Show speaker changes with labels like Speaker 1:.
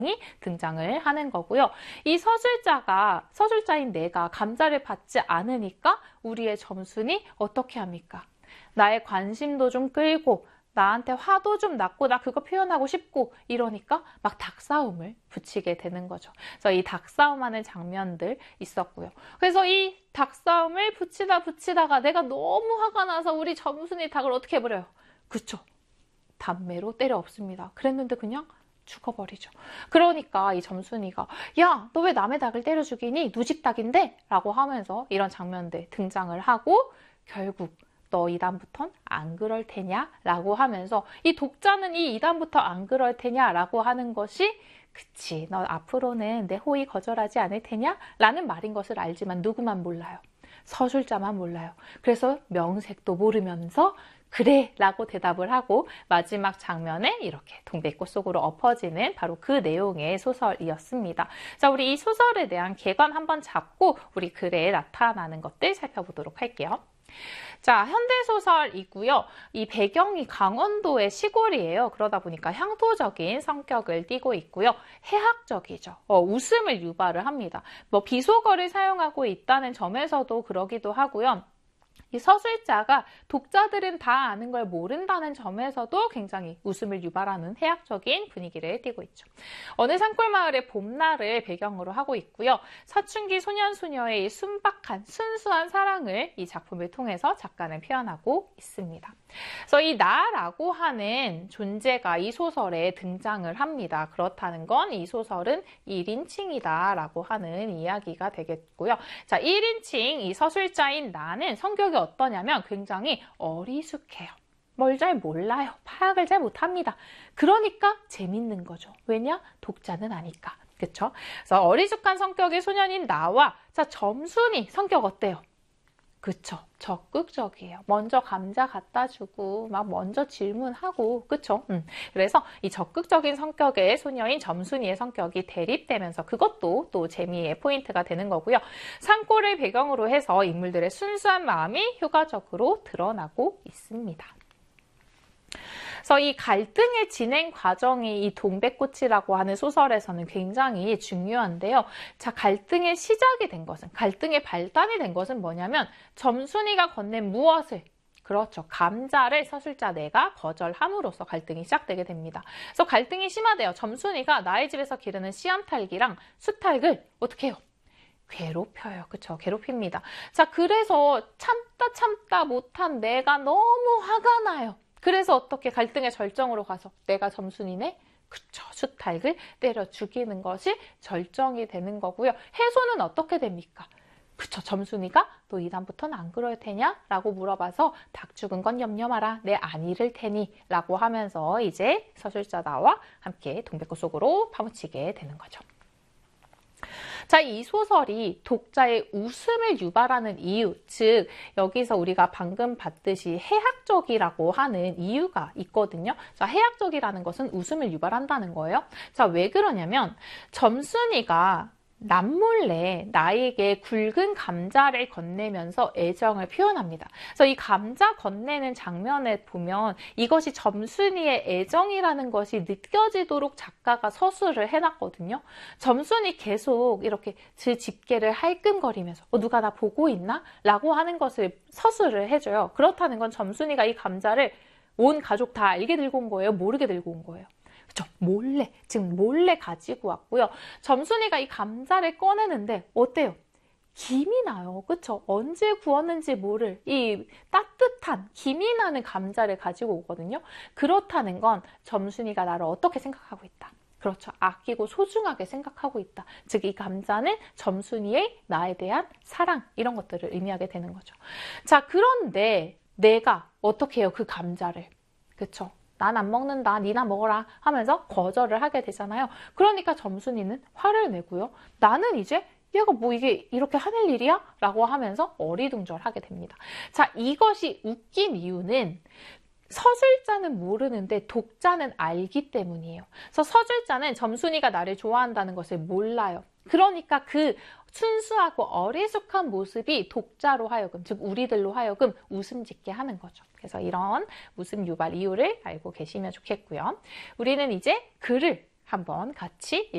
Speaker 1: 등장을 하는 거고요. 이 서술자인 내가 감자를 받지 않으니까 우리의 점순이 어떻게 합니까? 나의 관심도 좀 끌고 나한테 화도 좀 났고 나 그거 표현하고 싶고 이러니까 막 닭싸움을 붙이게 되는 거죠. 그래서 이 닭싸움하는 장면들 있었고요. 그래서 이 닭싸움을 붙이다가 내가 너무 화가 나서 우리 점순이 닭을 어떻게 해버려요? 그쵸? 담배로 때려 엎습니다. 그랬는데 그냥 죽어버리죠. 그러니까 이 점순이가 야, 너 왜 남의 닭을 때려 죽이니? 누집 닭인데? 라고 하면서 이런 장면들 등장을 하고 결국 너 이다음부턴 안 그럴 테냐? 라고 하면서 이 독자는 이 이다음부터 안 그럴 테냐? 라고 하는 것이 그치, 너 앞으로는 내 호의 거절하지 않을 테냐? 라는 말인 것을 알지만 누구만 몰라요? 서술자만 몰라요. 그래서 명색도 모르면서 그래 라고 대답을 하고 마지막 장면에 이렇게 동백꽃 속으로 엎어지는 바로 그 내용의 소설이었습니다. 자, 우리 이 소설에 대한 개관 한번 잡고 우리 글에 나타나는 것들 살펴보도록 할게요. 자, 현대소설이고요. 이 배경이 강원도의 시골이에요. 그러다 보니까 향토적인 성격을 띠고 있고요. 해학적이죠. 웃음을 유발을 합니다. 비속어를 사용하고 있다는 점에서도 그러기도 하고요. 이 서술자가 독자들은 다 아는 걸 모른다는 점에서도 굉장히 웃음을 유발하는 해학적인 분위기를 띠고 있죠. 어느 산골마을의 봄날을 배경으로 하고 있고요. 사춘기 소년소녀의 순박한 순수한 사랑을 이 작품을 통해서 작가는 표현하고 있습니다. 그래서 이 나라고 하는 존재가 이 소설에 등장을 합니다. 그렇다는 건 이 소설은 1인칭이다 라고 하는 이야기가 되겠고요. 자, 1인칭 이 서술자인 나는 성격이 어떠냐면 굉장히 어리숙해요. 뭘 잘 몰라요. 파악을 잘 못합니다. 그러니까 재밌는 거죠. 왜냐? 독자는 아니까. 그쵸? 그래서 어리숙한 성격의 소년인 나와 자, 점순이 성격 어때요? 그쵸. 적극적이에요. 먼저 감자 갖다 주고 막 먼저 질문하고 그쵸? 그래서 이 적극적인 성격의 소녀인 점순이의 성격이 대립되면서 그것도 또 재미의 포인트가 되는 거고요. 산골을 배경으로 해서 인물들의 순수한 마음이 효과적으로 드러나고 있습니다. 그래서 이 갈등의 진행 과정이 이 동백꽃이라고 하는 소설에서는 굉장히 중요한데요. 자, 갈등의 시작이 된 것은, 갈등의 발단이 된 것은 뭐냐면 점순이가 건넨 무엇을? 그렇죠. 감자를 서술자 내가 거절함으로써 갈등이 시작되게 됩니다. 그래서 갈등이 심화돼요. 점순이가 나의 집에서 기르는 씨암탉이랑 수탉을 어떻게 해요? 괴롭혀요. 그쵸? 괴롭힙니다. 자, 그래서 참다 못한 내가 너무 화가 나요. 그래서 어떻게 갈등의 절정으로 가서 내가 점순이네? 그쵸. 수탉을 때려 죽이는 것이 절정이 되는 거고요. 해소는 어떻게 됩니까? 그쵸. 점순이가 너 이다음부터는 안 그럴 테냐? 라고 물어봐서 닭 죽은 건 염려 마라. 내 안 잃을 테니. 라고 하면서 이제 서술자 나와 함께 동백꽃 속으로 파묻히게 되는 거죠. 자, 이 소설이 독자의 웃음을 유발하는 이유, 즉 여기서 우리가 방금 봤듯이 해학적이라고 하는 이유가 있거든요. 자, 해학적이라는 것은 웃음을 유발한다는 거예요. 자, 왜 그러냐면 점순이가 남몰래 나에게 굵은 감자를 건네면서 애정을 표현합니다. 그래서 이 감자 건네는 장면에 보면 이것이 점순이의 애정이라는 것이 느껴지도록 작가가 서술을 해놨거든요. 점순이 계속 이렇게 그 집게를 할끔거리면서 누가 나 보고 있나? 라고 하는 것을 서술을 해줘요. 그렇다는 건 점순이가 이 감자를 온 가족 다 알게 들고 온 거예요? 모르게 들고 온 거예요? 그쵸? 몰래 가지고 왔고요. 점순이가 이 감자를 꺼내는데 어때요? 김이 나요. 그쵸? 언제 구웠는지 모를 이 따뜻한 김이 나는 감자를 가지고 오거든요. 그렇다는 건 점순이가 나를 어떻게 생각하고 있다? 그렇죠. 아끼고 소중하게 생각하고 있다. 즉, 이 감자는 점순이의 나에 대한 사랑, 이런 것들을 의미하게 되는 거죠. 자, 그런데 내가 어떻게 해요? 그 감자를. 그쵸? 난 안 먹는다. 니나 먹어라 하면서 거절을 하게 되잖아요. 그러니까 점순이는 화를 내고요. 나는 이제 얘가 뭐 이게 이렇게 하는 일이야? 라고 하면서 어리둥절하게 됩니다. 자, 이것이 웃긴 이유는 서술자는 모르는데 독자는 알기 때문이에요. 그래서 서술자는 점순이가 나를 좋아한다는 것을 몰라요. 그러니까 그 순수하고 어리숙한 모습이 독자로 하여금, 즉 우리들로 하여금 웃음 짓게 하는 거죠. 그래서 이런 웃음 유발 이유를 알고 계시면 좋겠고요. 우리는 이제 글을 한번 같이